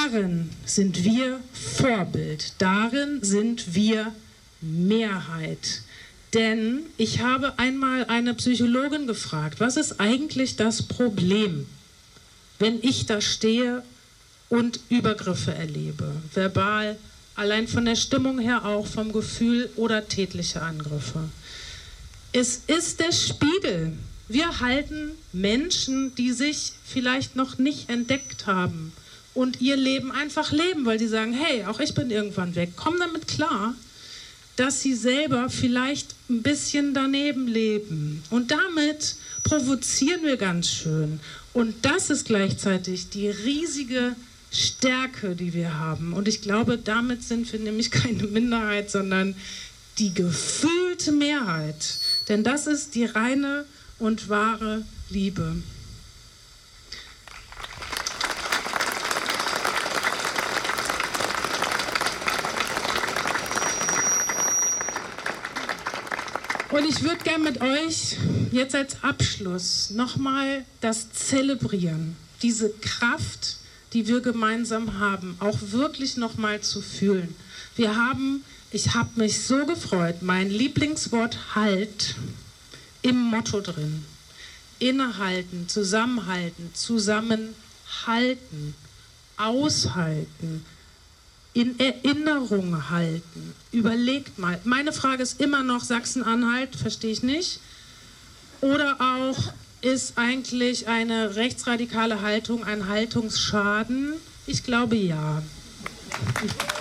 darin sind wir Vorbild, darin sind wir Mehrheit. Denn ich habe einmal eine Psychologin gefragt, was ist eigentlich das Problem, wenn ich da stehe und Übergriffe erlebe, verbal, allein von der Stimmung her auch, vom Gefühl oder tätliche Angriffe. Es ist der Spiegel. Wir halten Menschen, die sich vielleicht noch nicht entdeckt haben und ihr Leben einfach leben, weil sie sagen, hey, auch ich bin irgendwann weg, komm damit klar, dass sie selber vielleicht ein bisschen daneben leben. Und damit provozieren wir ganz schön. Und das ist gleichzeitig die riesige Stärke, die wir haben. Und ich glaube, damit sind wir nämlich keine Minderheit, sondern die gefühlte Mehrheit. Denn das ist die reine und wahre Liebe. Und ich würde gerne mit euch jetzt als Abschluss nochmal das zelebrieren, diese Kraft, die wir gemeinsam haben, auch wirklich nochmal zu fühlen. Ich habe mich so gefreut, mein Lieblingswort Halt im Motto drin. Innehalten, zusammenhalten, zusammenhalten, aushalten, in Erinnerung halten. Überlegt mal. Meine Frage ist immer noch Sachsen-Anhalt, verstehe ich nicht. Oder auch, ist eigentlich eine rechtsradikale Haltung ein Haltungsschaden? Ich glaube ja.